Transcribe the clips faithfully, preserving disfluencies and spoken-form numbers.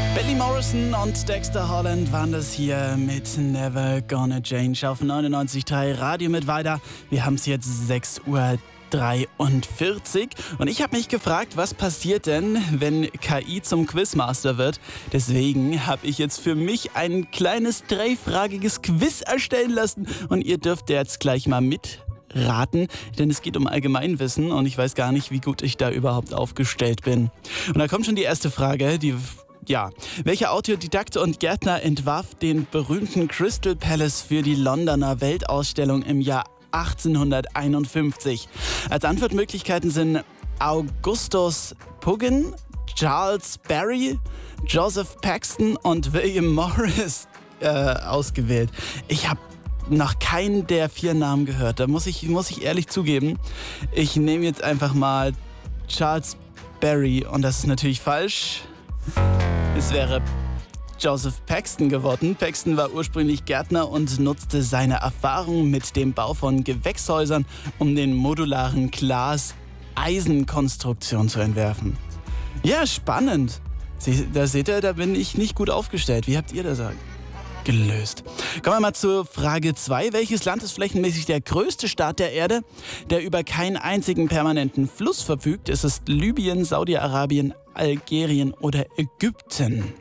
Billy Morrison und Dexter Holland waren das hier mit Never Gonna Change auf neunundneunzig Komma drei Radio mit weiter. Wir haben es jetzt sechs Uhr dreiundvierzig und ich habe mich gefragt, was passiert denn, wenn K I zum Quizmaster wird? Deswegen habe ich jetzt für mich ein kleines dreifragiges Quiz erstellen lassen und ihr dürft jetzt gleich mal mitraten, denn es geht um Allgemeinwissen und ich weiß gar nicht, wie gut ich da überhaupt aufgestellt bin. Und da kommt schon die erste Frage, die Ja, welcher Autodidakt und Gärtner entwarf den berühmten Crystal Palace für die Londoner Weltausstellung im Jahr achtzehnhunderteinundfünfzig? Als Antwortmöglichkeiten sind Augustus Pugin, Charles Barry, Joseph Paxton und William Morris äh, ausgewählt. Ich habe noch keinen der vier Namen gehört, da muss ich, muss ich ehrlich zugeben. Ich nehme jetzt einfach mal Charles Barry und das ist natürlich falsch. Es wäre Joseph Paxton geworden. Paxton war ursprünglich Gärtner und nutzte seine Erfahrung mit dem Bau von Gewächshäusern, um den modularen Glas-Eisen-Konstruktion zu entwerfen. Ja, spannend. Sie, da seht ihr, da bin ich nicht gut aufgestellt. Wie habt ihr das gelöst? Kommen wir mal zur Frage zwei. Welches Land ist flächenmäßig der größte Staat der Erde, der über keinen einzigen permanenten Fluss verfügt? Ist es Libyen, Saudi-Arabien, Algerien oder Ägypten?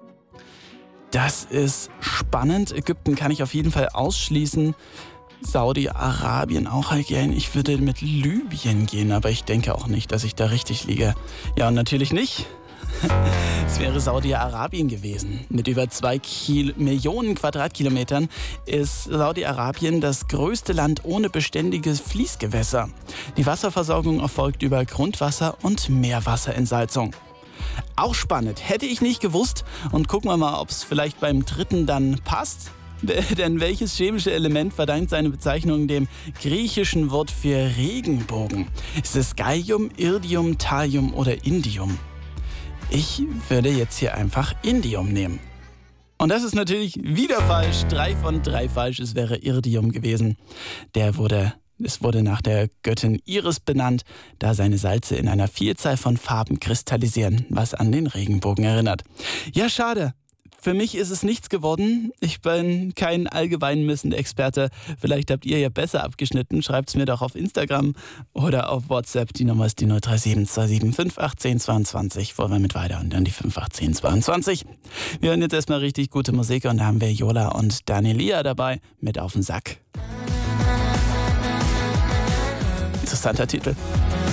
Das ist spannend. Ägypten kann ich auf jeden Fall ausschließen. Saudi-Arabien, auch Algerien. Ich würde mit Libyen gehen, aber ich denke auch nicht, dass ich da richtig liege. Ja, und natürlich nicht. Es wäre Saudi-Arabien gewesen. Mit über zwei Kil- Millionen Quadratkilometern ist Saudi-Arabien das größte Land ohne beständige Fließgewässer. Die Wasserversorgung erfolgt über Grundwasser- und Meerwasserentsalzung. Auch spannend, hätte ich nicht gewusst. Und gucken wir mal, ob es vielleicht beim dritten dann passt. Denn welches chemische Element verdankt seine Bezeichnung dem griechischen Wort für Regenbogen? Ist es Gallium, Iridium, Thallium oder Indium? Ich würde jetzt hier einfach Indium nehmen. Und das ist natürlich wieder falsch. Drei von drei falsch. Es wäre Iridium gewesen. Der wurde, es wurde nach der Göttin Iris benannt, da seine Salze in einer Vielzahl von Farben kristallisieren, was an den Regenbogen erinnert. Ja, schade. Für mich ist es nichts geworden. Ich bin kein Allgemeinwissen-Experte. Vielleicht habt ihr ja besser abgeschnitten. Schreibt es mir doch auf Instagram oder auf WhatsApp. Die Nummer ist die null drei sieben zwei sieben fünf acht eins zwei zwei. Wollen wir mit weiter und dann die fünf acht eins zwei zwei. Wir hören jetzt erstmal richtig gute Musik und da haben wir Yola und Danielia dabei mit Auf den Sack. Interessanter Titel.